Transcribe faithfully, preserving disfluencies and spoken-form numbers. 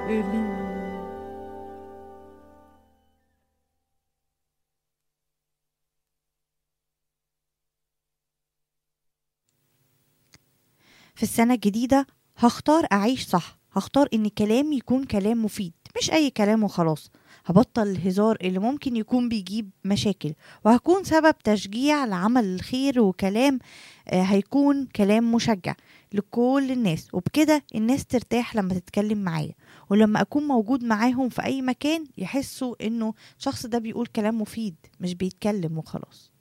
إلي. في السنة الجديدة هختار أعيش صح، هختار إن كلامي يكون كلام مفيد مش أي كلام وخلاص. هبطل الهزار اللي ممكن يكون بيجيب مشاكل، وهكون سبب تشجيع لعمل الخير وكلام آه، هيكون كلام مشجع لكل الناس، وبكده الناس ترتاح لما تتكلم معايا، ولما أكون موجود معاهم في أي مكان يحسوا إنه الشخص ده بيقول كلام مفيد مش بيتكلم وخلاص.